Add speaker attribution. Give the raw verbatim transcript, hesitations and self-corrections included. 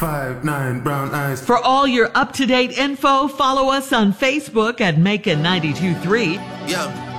Speaker 1: five nine brown eyes.
Speaker 2: For all your up-to-date info, follow us on Facebook at Macon nine two three.
Speaker 1: Yeah.